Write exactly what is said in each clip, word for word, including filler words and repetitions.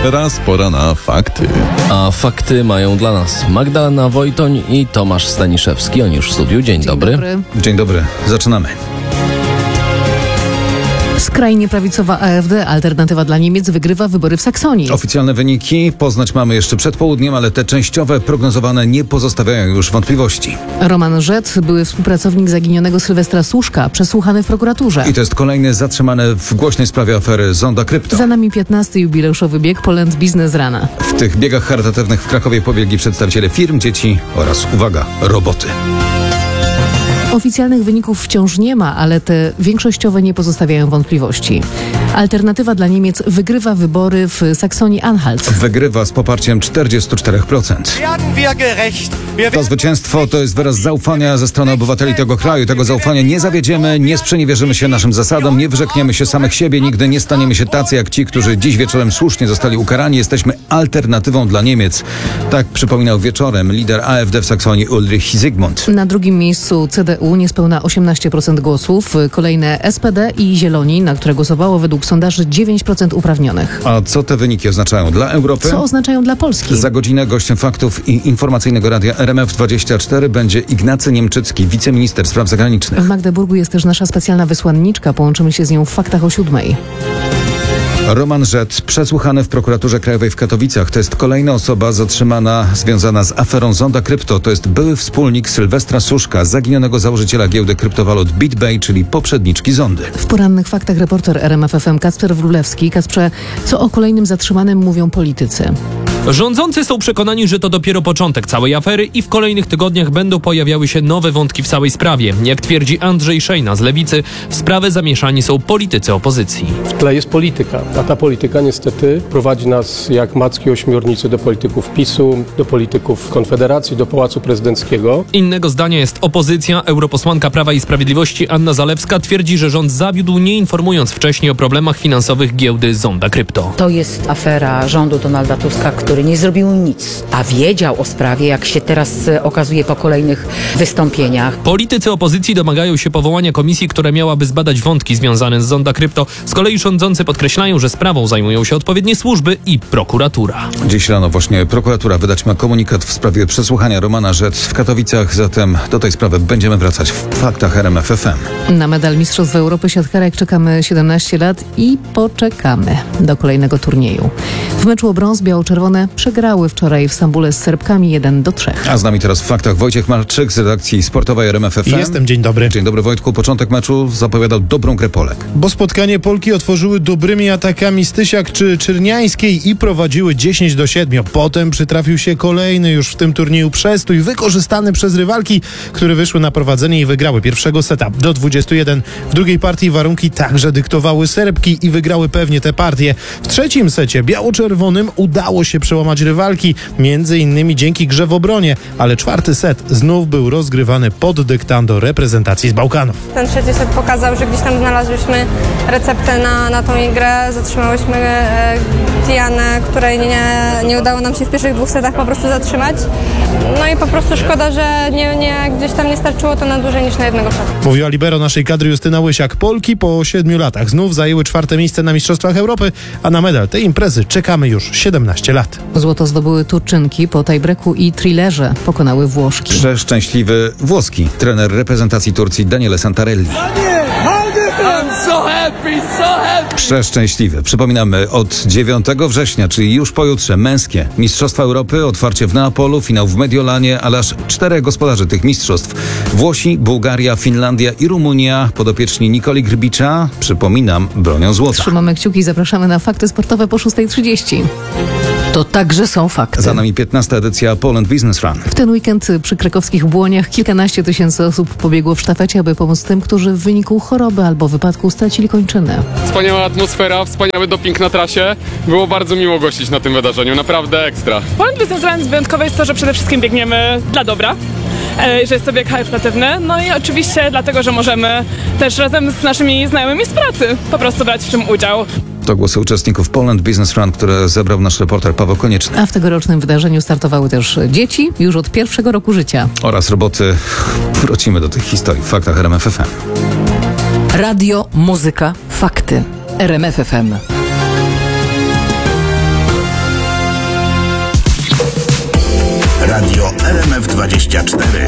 Teraz pora na fakty. A fakty mają dla nas Magdalena Wojtoń i Tomasz Staniszewski. Oni już w studiu. Dzień, Dzień dobry. dobry. Dzień dobry, zaczynamy. Skrajnie prawicowa A F D, Alternatywa dla Niemiec, wygrywa wybory w Saksonii. Oficjalne wyniki poznać mamy jeszcze przed południem, ale te częściowe, prognozowane nie pozostawiają już wątpliwości. Roman Żet, były współpracownik zaginionego Sylwestra Suszka, przesłuchany w prokuraturze. I to jest kolejny zatrzymany w głośnej sprawie afery Zonda Krypto. Za nami piętnasty jubileuszowy bieg Poland Business Run. W tych biegach charytatywnych w Krakowie pobiegli przedstawiciele firm, dzieci oraz, uwaga, roboty. Oficjalnych wyników wciąż nie ma, ale te większościowe nie pozostawiają wątpliwości. Alternatywa dla Niemiec wygrywa wybory w Saksonii-Anhalt. Wygrywa z poparciem czterdzieści cztery procent. To zwycięstwo to jest wyraz zaufania ze strony obywateli tego kraju. Tego zaufania nie zawiedziemy, nie sprzeniewierzymy się naszym zasadom, nie wyrzekniemy się samych siebie, nigdy nie staniemy się tacy jak ci, którzy dziś wieczorem słusznie zostali ukarani. Jesteśmy alternatywą dla Niemiec. Tak przypominał wieczorem lider A F D w Saksonii Ulrich Zygmunt. Na drugim miejscu C D U niespełna osiemnaście procent głosów. Kolejne S P D i Zieloni, na które głosowało według sondaży dziewięć procent uprawnionych. A co te wyniki oznaczają dla Europy? Co oznaczają dla Polski? Za godzinę gościem faktów i informacyjnego radia R M F dwadzieścia cztery będzie Ignacy Niemczycki, wiceminister spraw zagranicznych. W Magdeburgu jest też nasza specjalna wysłanniczka. Połączymy się z nią w faktach o siódmej. Roman Żet, przesłuchany w prokuraturze krajowej w Katowicach. To jest kolejna osoba zatrzymana związana z aferą Zonda Krypto. To jest były wspólnik Sylwestra Suszka, zaginionego założyciela giełdy kryptowalut BitBay, czyli poprzedniczki Zondy. W porannych faktach reporter R M F F M Kacper Wrólewski. Kacprze, co o kolejnym zatrzymanym mówią politycy? Rządzący są przekonani, że to dopiero początek całej afery i w kolejnych tygodniach będą pojawiały się nowe wątki w całej sprawie. Jak twierdzi Andrzej Szejna z Lewicy, w sprawę zamieszani są politycy opozycji. W tle jest polityka, a ta polityka niestety prowadzi nas jak macki ośmiornicy do polityków PiSu, do polityków Konfederacji, do Pałacu Prezydenckiego. Innego zdania jest opozycja. Europosłanka Prawa i Sprawiedliwości Anna Zalewska twierdzi, że rząd zawiódł, nie informując wcześniej o problemach finansowych giełdy Zonda Krypto. To jest afera rządu Donalda Tuska, który nie zrobił nic, a wiedział o sprawie, jak się teraz okazuje po kolejnych wystąpieniach. Politycy opozycji domagają się powołania komisji, która miałaby zbadać wątki związane z Zonda Krypto. Z kolei rządzący podkreślają, że sprawą zajmują się odpowiednie służby i prokuratura. Dziś rano właśnie prokuratura wydać ma komunikat w sprawie przesłuchania Romana Żet w Katowicach. Zatem do tej sprawy będziemy wracać w faktach R M F F M. Na medal Mistrzostw Europy siatkarek czekamy siedemnaście lat i poczekamy do kolejnego turnieju. W meczu o brąz biało-czerwone przegrały wczoraj w Stambule z Serbkami jeden do trzech. A z nami teraz w faktach Wojciech Marczyk z redakcji sportowej R M F F M. Jestem, dzień dobry. Dzień dobry Wojtku. Początek meczu zapowiadał dobrą grę Polek. Bo spotkanie Polki otworzyły dobrymi atakami Stysiak czy Czerniańskiej i prowadziły dziesięć do siedmiu. Potem przytrafił się kolejny już w tym turnieju przestój, wykorzystany przez rywalki, które wyszły na prowadzenie i wygrały pierwszego seta do dwudziestu jeden. W drugiej partii warunki także dyktowały Serbki i wygrały pewnie tę partię. W trzecim secie biało-czerwonym udało się przełamać rywalki, między innymi dzięki grze w obronie, ale czwarty set znów był rozgrywany pod dyktando reprezentacji z Bałkanów. Ten trzeci set pokazał, że gdzieś tam znalazłyśmy receptę na, na tą grę, zatrzymałyśmy e, Dianę, której nie, nie udało nam się w pierwszych dwóch setach po prostu zatrzymać. No i po prostu szkoda, że nie, nie, gdzieś tam nie starczyło to na dłużej niż na jednego seta. Mówiła libero naszej kadry Justyna Łysiak. Polki po siedmiu latach znów zajęły czwarte miejsce na Mistrzostwach Europy, a na medal tej imprezy czekamy już siedemnaście lat. Złoto zdobyły Turczynki, po tiebreaku i thrillerze pokonały Włoszki. Przeszczęśliwy włoski trener reprezentacji Turcji Daniele Santarelli. Przeszczęśliwy. Przypominamy, od dziewiątego września, czyli już pojutrze, męskie Mistrzostwa Europy, otwarcie w Neapolu, finał w Mediolanie, ale aż czterech gospodarzy tych mistrzostw. Włosi, Bułgaria, Finlandia i Rumunia, podopieczni Nikoli Grbicza, przypominam, bronią złota. Trzymamy kciuki i zapraszamy na fakty sportowe po szóstej trzydzieści. To także są fakty. Za nami piętnasta edycja Poland Business Run. W ten weekend przy krakowskich Błoniach kilkanaście tysięcy osób pobiegło w sztafecie, aby pomóc tym, którzy w wyniku choroby albo wypadku stracili kończyny. Wspaniała atmosfera, wspaniały doping na trasie. Było bardzo miło gościć na tym wydarzeniu, naprawdę ekstra. Poland Business Run wyjątkowe jest to, że przede wszystkim biegniemy dla dobra, że jest to bieg charytatywny, no i oczywiście dlatego, że możemy też razem z naszymi znajomymi z pracy po prostu brać w tym udział. To głosy uczestników Poland Business Run, które zebrał nasz reporter Paweł Konieczny. A w tegorocznym wydarzeniu startowały też dzieci już od pierwszego roku życia. Oraz roboty. Wrócimy do tych historii w faktach R M F F M. Radio, muzyka, fakty. R M F F M. R M F dwadzieścia cztery.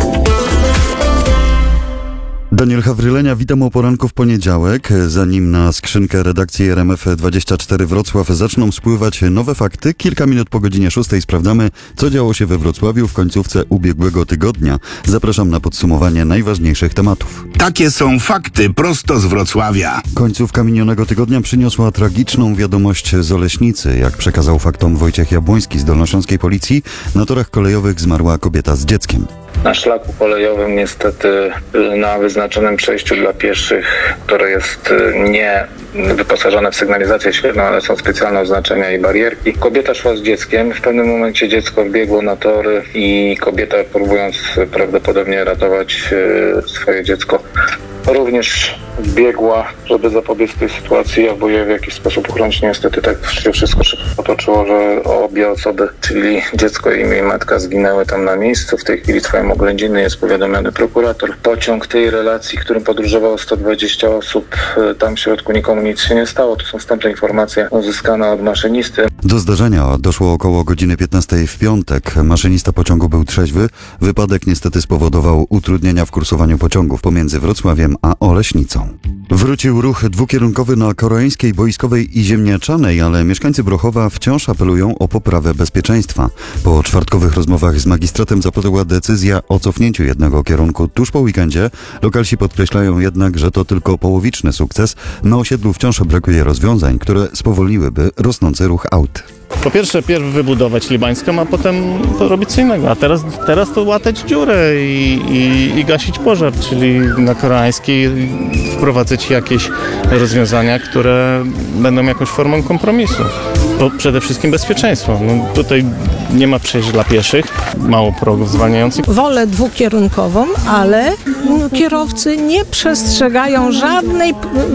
Daniel Hawrylenia, witam o poranku w poniedziałek. Zanim na skrzynkę redakcji R M F dwadzieścia cztery Wrocław zaczną spływać nowe fakty, kilka minut po godzinie szóstej sprawdzamy, co działo się we Wrocławiu w końcówce ubiegłego tygodnia. Zapraszam na podsumowanie najważniejszych tematów. Takie są fakty prosto z Wrocławia. Końcówka minionego tygodnia przyniosła tragiczną wiadomość z Oleśnicy. Jak przekazał faktom Wojciech Jabłoński z dolnośląskiej policji, na torach kolejowych zmarła kobieta z dzieckiem. Na szlaku kolejowym niestety na wyznaczonym przejściu dla pieszych, które jest nie wyposażone w sygnalizację świetlną, ale są specjalne oznaczenia i barierki. Kobieta szła z dzieckiem, w pewnym momencie dziecko wbiegło na tory i kobieta, próbując prawdopodobnie ratować swoje dziecko, również biegła, żeby zapobiec tej sytuacji albo je w jakiś sposób uchronić. Niestety tak się wszystko szybko potoczyło, że obie osoby, czyli dziecko i jej matka, zginęły tam na miejscu. W tej chwili trwają oględziny, jest powiadomiony prokurator. Pociąg tej relacji, którym podróżowało sto dwadzieścia osób, tam w środku nikomu nic się nie stało. To są wstępne informacje uzyskane od maszynisty. Do zdarzenia doszło około godziny piętnastej w piątek. Maszynista pociągu był trzeźwy. Wypadek niestety spowodował utrudnienia w kursowaniu pociągów pomiędzy Wrocławiem a Oleśnicą. Wrócił ruch dwukierunkowy na Koreańskiej, Boiskowej i Ziemniaczanej, ale mieszkańcy Brochowa wciąż apelują o poprawę bezpieczeństwa. Po czwartkowych rozmowach z magistratem zapadła decyzja o cofnięciu jednego kierunku tuż po weekendzie. Lokalsi podkreślają jednak, że to tylko połowiczny sukces. Na osiedlu wciąż brakuje rozwiązań, które spowolniłyby rosnący ruch aut. Po pierwsze, pierw wybudować Libańską, a potem to robić co innego. A teraz, teraz to łatać dziurę i, i, i gasić pożar, czyli na Koreańskiej wprowadzać jakieś rozwiązania, które będą jakąś formą kompromisu. To przede wszystkim bezpieczeństwo. No, tutaj nie ma przejść dla pieszych, mało progów zwalniających. Wolę dwukierunkową, ale no, kierowcy nie przestrzegają żadnej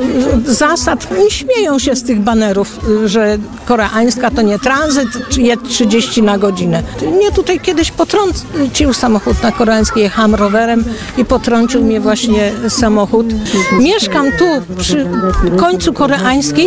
zasad, nie śmieją się z tych banerów, że Koreańska to nie tranzyt, jedź trzydzieści na godzinę. Mnie tutaj kiedyś potrącił samochód na Koreańskiej, jechałam rowerem i potrącił mnie właśnie samochód. Mieszkam tu przy końcu Koreańskiej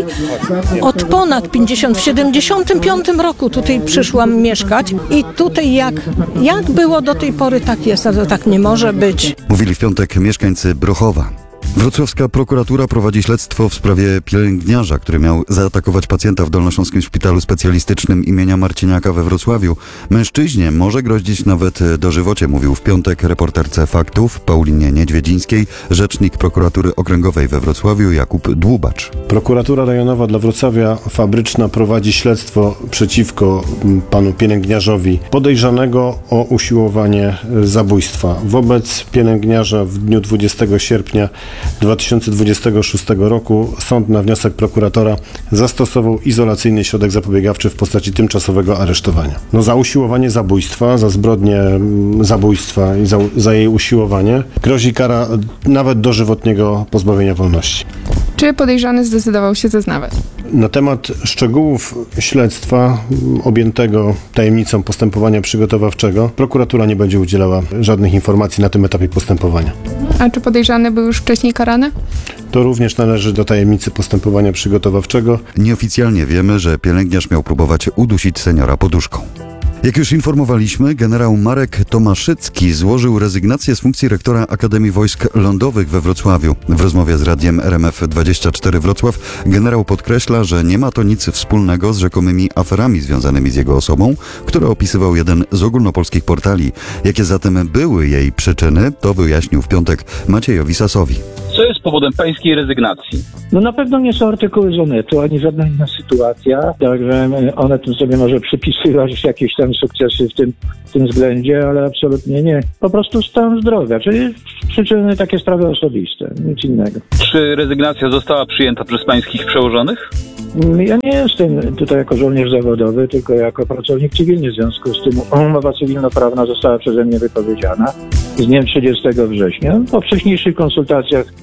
od ponad pięćdziesiąt, w siedemdziesiątym piątym roku tutaj przyszłam mieszkać i tutaj jak, jak było do tej pory, tak jest, ale tak nie może być. Mówili w piątek mieszkańcy Brochowa. Wrocławska prokuratura prowadzi śledztwo w sprawie pielęgniarza, który miał zaatakować pacjenta w Dolnośląskim Szpitalu Specjalistycznym imienia Marciniaka we Wrocławiu. Mężczyźnie może grozić nawet dożywocie, mówił w piątek reporterce Faktów Paulinie Niedźwiedzińskiej rzecznik prokuratury okręgowej we Wrocławiu Jakub Dłubacz. Prokuratura rejonowa dla Wrocławia Fabryczna prowadzi śledztwo przeciwko panu pielęgniarzowi podejrzanego o usiłowanie zabójstwa. Wobec pielęgniarza w dniu dwudziestego sierpnia dwa tysiące dwudziestego szóstego roku sąd na wniosek prokuratora zastosował izolacyjny środek zapobiegawczy w postaci tymczasowego aresztowania. No, za usiłowanie zabójstwa, za zbrodnię zabójstwa i za, za jej usiłowanie grozi kara nawet dożywotniego pozbawienia wolności. Czy podejrzany zdecydował się zeznawać? Na temat szczegółów śledztwa objętego tajemnicą postępowania przygotowawczego prokuratura nie będzie udzielała żadnych informacji na tym etapie postępowania. A czy podejrzany był już wcześniej karany? To również należy do tajemnicy postępowania przygotowawczego. Nieoficjalnie wiemy, że pielęgniarz miał próbować udusić seniora poduszką. Jak już informowaliśmy, generał Marek Tomaszycki złożył rezygnację z funkcji rektora Akademii Wojsk Lądowych we Wrocławiu. W rozmowie z radiem R M F dwadzieścia cztery Wrocław generał podkreśla, że nie ma to nic wspólnego z rzekomymi aferami związanymi z jego osobą, które opisywał jeden z ogólnopolskich portali. Jakie zatem były jej przyczyny, to wyjaśnił w piątek Maciejowi Sasowi. Co jest powodem pańskiej rezygnacji? No na pewno nie są artykuły z Onetu, ani żadna inna sytuacja. Także Onet sobie może przypisywać jakieś tam sukcesy w tym, w tym względzie, ale absolutnie nie. Po prostu stan zdrowia, czyli przyczyny takie sprawy osobiste, nic innego. Czy rezygnacja została przyjęta przez pańskich przełożonych? Ja nie jestem tutaj jako żołnierz zawodowy, tylko jako pracownik cywilny. W związku z tym umowa cywilnoprawna została przeze mnie wypowiedziana z dniem trzydziestego września. Po wcześniejszych konsultacjach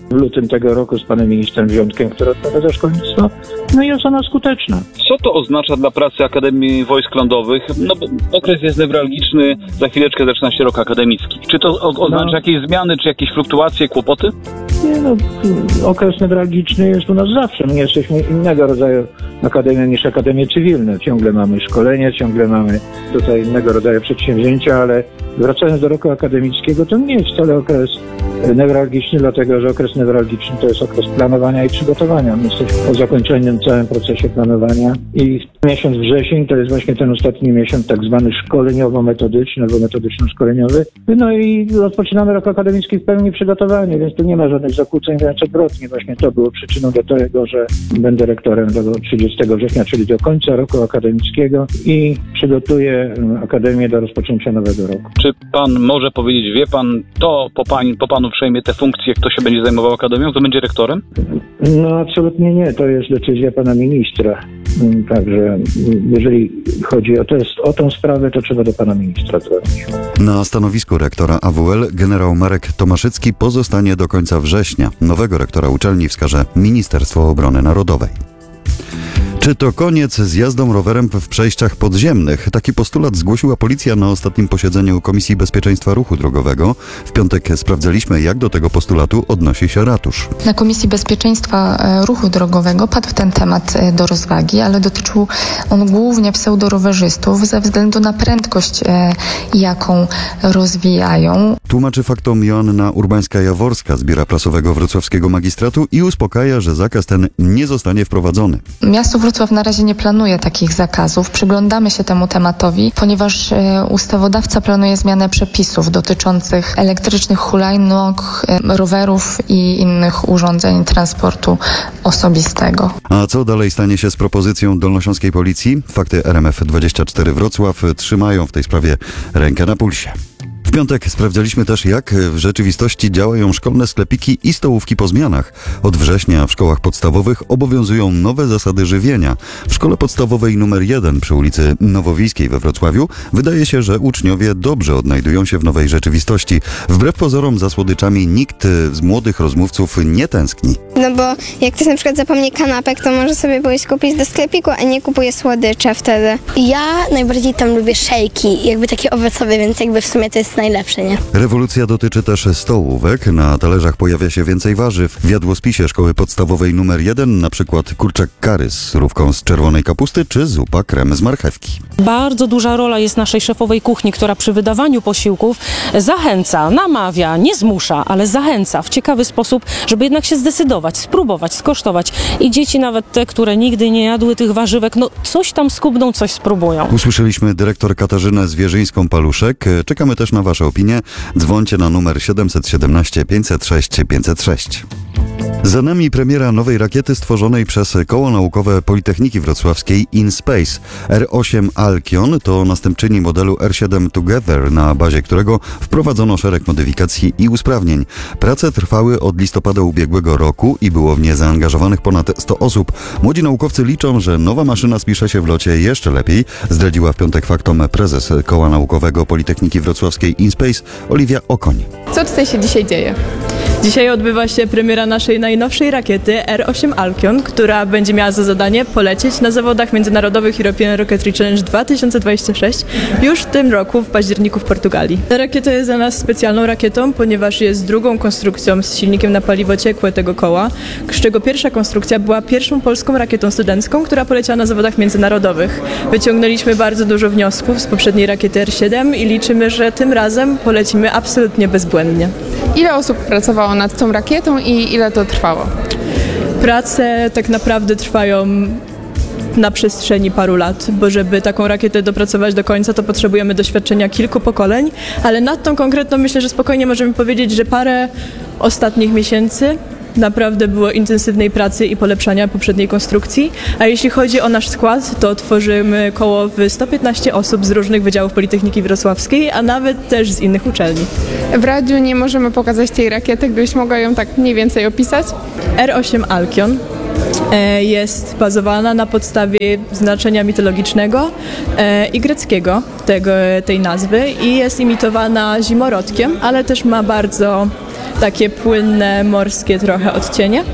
w lutym tego roku z panem ministrem Wziątkiem, który odpowiada za szkolnictwo, no i jest ona skuteczna. Co to oznacza dla pracy Akademii Wojsk Lądowych? No bo okres jest newralgiczny, za chwileczkę zaczyna się rok akademicki. Czy to o- oznacza No. jakieś zmiany, czy jakieś fluktuacje, kłopoty? Nie no, okres newralgiczny jest u nas zawsze. My jesteśmy innego rodzaju akademią niż akademie cywilne. Ciągle mamy szkolenie, ciągle mamy tutaj innego rodzaju przedsięwzięcia, ale wracając do roku akademickiego, to nie jest wcale okres newralgiczny, dlatego że okres newralgiczny to jest okres planowania i przygotowania. My jesteśmy po zakończonym całym procesie planowania i miesiąc wrzesień to jest właśnie ten ostatni miesiąc tak zwany szkoleniowo-metodyczny albo metodyczno-szkoleniowy. No i rozpoczynamy rok akademicki w pełni przygotowani, więc tu nie ma żadnych zakłóceń, wręcz odwrotnie. Właśnie to było przyczyną do tego, że będę rektorem do trzydziestego września, czyli do końca roku akademickiego i przygotuję Akademię do rozpoczęcia nowego roku. Czy pan może powiedzieć, wie pan, to po, pani, po panu przejmie te funkcje, kto się będzie zajmował akademią, kto będzie rektorem? No absolutnie nie, to jest decyzja pana ministra. Także jeżeli chodzi o, to jest, o tą sprawę, to trzeba do pana ministra dzwonić. Na stanowisku rektora A W L generał Marek Tomaszycki pozostanie do końca września. Nowego rektora uczelni wskaże Ministerstwo Obrony Narodowej. Czy to koniec z jazdą rowerem w przejściach podziemnych? Taki postulat zgłosiła policja na ostatnim posiedzeniu Komisji Bezpieczeństwa Ruchu Drogowego. W piątek sprawdzaliśmy, jak do tego postulatu odnosi się ratusz. Na Komisji Bezpieczeństwa Ruchu Drogowego padł ten temat do rozwagi, ale dotyczył on głównie pseudorowerzystów ze względu na prędkość, jaką rozwijają. Tłumaczy faktom Joanna Urbańska-Jaworska z Biura Prasowego Wrocławskiego Magistratu i uspokaja, że zakaz ten nie zostanie wprowadzony. Miasto Wrocław na razie nie planuje takich zakazów. Przyglądamy się temu tematowi, ponieważ e, ustawodawca planuje zmianę przepisów dotyczących elektrycznych hulajnóg, e, rowerów i innych urządzeń transportu osobistego. A co dalej stanie się z propozycją dolnośląskiej policji? Fakty R M F dwadzieścia cztery Wrocław trzymają w tej sprawie rękę na pulsie. W piątek sprawdzaliśmy też, jak w rzeczywistości działają szkolne sklepiki i stołówki po zmianach. Od września w szkołach podstawowych obowiązują nowe zasady żywienia. W szkole podstawowej numer jeden przy ulicy Nowowiejskiej we Wrocławiu wydaje się, że uczniowie dobrze odnajdują się w nowej rzeczywistości. Wbrew pozorom za słodyczami nikt z młodych rozmówców nie tęskni. No bo jak ktoś na przykład zapomni kanapek, to może sobie pójść kupić do sklepiku, a nie kupuje słodycze wtedy. Ja najbardziej tam lubię szejki, jakby takie owocowe, więc jakby w sumie to jest najlepsze, nie? Rewolucja dotyczy też stołówek. Na talerzach pojawia się więcej warzyw. W jadłospisie szkoły podstawowej numer jeden na przykład kurczak curry z surówką z czerwonej kapusty czy zupa krem z marchewki. Bardzo duża rola jest naszej szefowej kuchni, która przy wydawaniu posiłków zachęca, namawia, nie zmusza, ale zachęca w ciekawy sposób, żeby jednak się zdecydować, spróbować, skosztować. I dzieci, nawet te, które nigdy nie jadły tych warzywek, no coś tam skubną, coś spróbują. Usłyszeliśmy dyrektor Katarzynę Zwierzyńską-Paluszek. Czekamy też na wasze opinie. Dzwońcie na numer siedem jeden siedem pięć zero sześć pięć zero sześć. Za nami premiera nowej rakiety stworzonej przez Koło Naukowe Politechniki Wrocławskiej InSpace. R osiem Alkion to następczyni modelu R siedem Together, na bazie którego wprowadzono szereg modyfikacji i usprawnień. Prace trwały od listopada ubiegłego roku i było w nie zaangażowanych ponad sto osób. Młodzi naukowcy liczą, że nowa maszyna spisze się w locie jeszcze lepiej, zdradziła w piątek faktom prezes Koła Naukowego Politechniki Wrocławskiej InSpace Oliwia Okoń. Co tutaj się dzisiaj dzieje? Dzisiaj odbywa się premiera naszej najnowszej rakiety R osiem Alkion, która będzie miała za zadanie polecieć na zawodach międzynarodowych European Rocketry Challenge dwa tysiące dwudziesty szósty już w tym roku w październiku w Portugalii. Ta rakieta jest dla nas specjalną rakietą, ponieważ jest drugą konstrukcją z silnikiem na paliwo ciekłe tego koła, z czego pierwsza konstrukcja była pierwszą polską rakietą studencką, która poleciała na zawodach międzynarodowych. Wyciągnęliśmy bardzo dużo wniosków z poprzedniej rakiety R siedem i liczymy, że tym razem polecimy absolutnie bezbłędnie. Ile osób pracowało nad tą rakietą i ile to trwało? Prace tak naprawdę trwają na przestrzeni paru lat, bo żeby taką rakietę dopracować do końca, to potrzebujemy doświadczenia kilku pokoleń, ale nad tą konkretną myślę, że spokojnie możemy powiedzieć, że parę ostatnich miesięcy naprawdę było intensywnej pracy i polepszania poprzedniej konstrukcji, a jeśli chodzi o nasz skład, to tworzymy koło w sto piętnaście osób z różnych wydziałów Politechniki Wrocławskiej, a nawet też z innych uczelni. W radiu nie możemy pokazać tej rakiety, gdybyś mogła ją tak mniej więcej opisać? R osiem Alkion jest bazowana na podstawie znaczenia mitologicznego i greckiego tego, tej nazwy i jest imitowana zimorodkiem, ale też ma bardzo takie płynne, morskie trochę odcienie.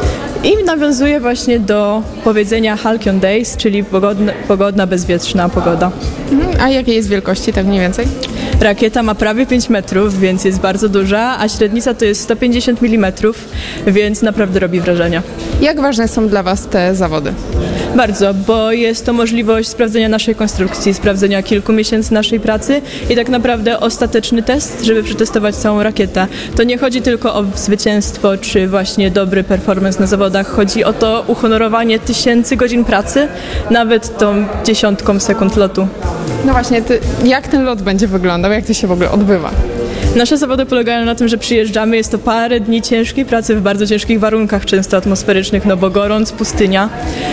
I nawiązuje właśnie do powiedzenia Halcyon Days, czyli pogodna, pogodna bezwietrzna pogoda. Mhm. A jakiej jest wielkości tak mniej więcej? Rakieta ma prawie pięć metrów, więc jest bardzo duża, a średnica to jest sto pięćdziesiąt milimetrów, więc naprawdę robi wrażenie. Jak ważne są dla Was te zawody? Bardzo, bo jest to możliwość sprawdzenia naszej konstrukcji, sprawdzenia kilku miesięcy naszej pracy i tak naprawdę ostateczny test, żeby przetestować całą rakietę. To nie chodzi tylko o zwycięstwo czy właśnie dobry performance na zawodach, chodzi o to uhonorowanie tysięcy godzin pracy, nawet tą dziesiątką sekund lotu. No właśnie, ty, jak ten lot będzie wyglądał, jak to się w ogóle odbywa? Nasze zawody polegają na tym, że przyjeżdżamy, jest to parę dni ciężkiej pracy w bardzo ciężkich warunkach, często atmosferycznych, no bo gorąc, pustynia.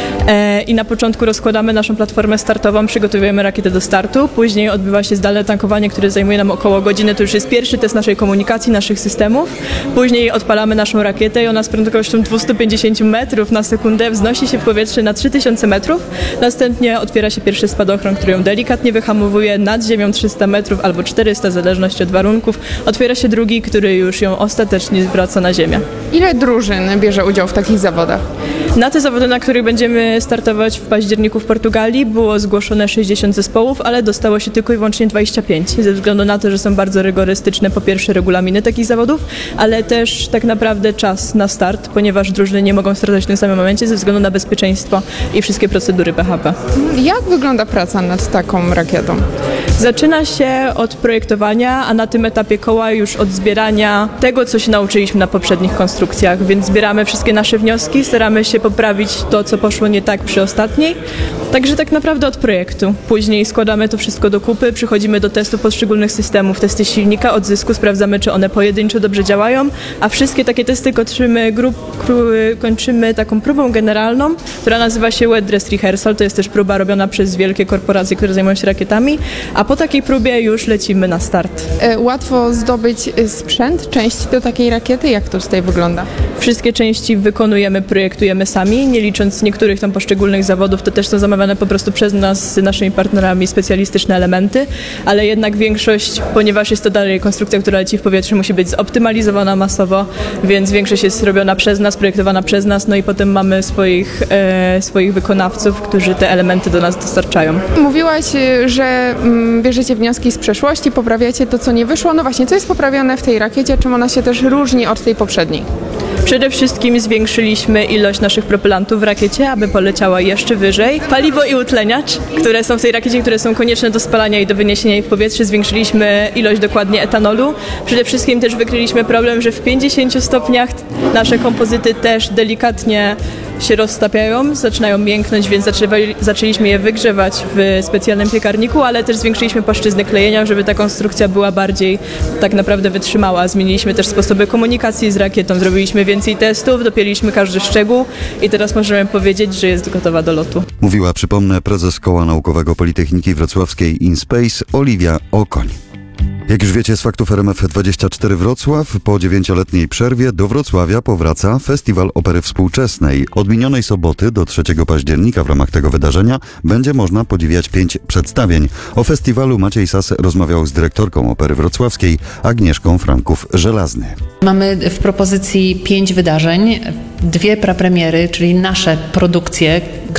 E, I na początku rozkładamy naszą platformę startową, przygotowujemy rakietę do startu, później odbywa się zdalne tankowanie, które zajmuje nam około godziny, to już jest pierwszy test naszej komunikacji, naszych systemów. Później odpalamy naszą rakietę i ona z prędkością dwieście pięćdziesiąt metrów na sekundę wznosi się w powietrze na trzy tysiące metrów. Następnie otwiera się pierwszy spadochron, który ją delikatnie wyhamowuje nad ziemią trzysta metrów albo czterysta, w zależności od warunków. Otwiera się drugi, który już ją ostatecznie zwraca na ziemię. Ile drużyn bierze udział w takich zawodach? Na te zawody, na których będziemy startować w październiku w Portugalii, było zgłoszone sześćdziesiąt zespołów, ale dostało się tylko i wyłącznie dwadzieścia pięć, ze względu na to, że są bardzo rygorystyczne po pierwsze regulaminy takich zawodów, ale też tak naprawdę czas na start, ponieważ drużyny nie mogą startować w tym samym momencie ze względu na bezpieczeństwo i wszystkie procedury P H P. Jak wygląda praca nad taką rakietą? Zaczyna się od projektowania, a na tym etapie koła już od zbierania tego, co się nauczyliśmy na poprzednich konstrukcjach, więc zbieramy wszystkie nasze wnioski, staramy się poprawić to, co poszło nie tak przy ostatniej. Także tak naprawdę od projektu. Później składamy to wszystko do kupy, przychodzimy do testu poszczególnych systemów, testy silnika, odzysku, sprawdzamy, czy one pojedynczo dobrze działają, a wszystkie takie testy kończymy, grup, kru, kończymy taką próbą generalną, która nazywa się Wet Dress Rehearsal. To jest też próba robiona przez wielkie korporacje, które zajmują się rakietami, a po takiej próbie już lecimy na start. E, łatwo zdobyć sprzęt, części do takiej rakiety? Jak to tutaj wygląda? Wszystkie części wykonujemy, projektujemy sami, nie licząc niektórych tam poszczególnych zawodów, to też są zamawiane po prostu przez nas z naszymi partnerami specjalistyczne elementy, ale jednak większość, ponieważ jest to dalej konstrukcja, która leci w powietrzu, musi być zoptymalizowana masowo, więc większość jest robiona przez nas, projektowana przez nas, no i potem mamy swoich, e, swoich wykonawców, którzy te elementy do nas dostarczają. Mówiłaś, że mm, bierzecie wnioski z przeszłości, poprawiacie to, co nie wyszło. No właśnie, co jest poprawione w tej rakiecie? Czym ona się też różni od tej poprzedniej? Przede wszystkim zwiększyliśmy ilość naszych propelantów w rakiecie, aby poleciała jeszcze wyżej. Paliwo i utleniacz, które są w tej rakiecie, które są konieczne do spalania i do wyniesienia jej w powietrze, zwiększyliśmy ilość dokładnie etanolu. Przede wszystkim też wykryliśmy problem, że w pięćdziesięciu stopniach nasze kompozyty też delikatnie się roztapiają, zaczynają mięknąć, więc zaczęliśmy je wygrzewać w specjalnym piekarniku, ale też zwiększyliśmy płaszczyznę klejenia, żeby ta konstrukcja była bardziej tak naprawdę wytrzymała. Zmieniliśmy też sposoby komunikacji z rakietą, zrobiliśmy więcej testów, dopięliśmy każdy szczegół i teraz możemy powiedzieć, że jest gotowa do lotu. Mówiła, przypomnę, prezes Koła Naukowego Politechniki Wrocławskiej InSpace Oliwia Okoń. Jak już wiecie z faktów R M F dwadzieścia cztery Wrocław, po dziewięcioletniej przerwie do Wrocławia powraca Festiwal Opery Współczesnej. Od minionej soboty do trzeciego października w ramach tego wydarzenia będzie można podziwiać pięć przedstawień. O festiwalu Maciej Sas rozmawiał z dyrektorką Opery Wrocławskiej Agnieszką Franków-Żelazny. Mamy w propozycji pięć wydarzeń, dwie prapremiery, czyli nasze produkcje,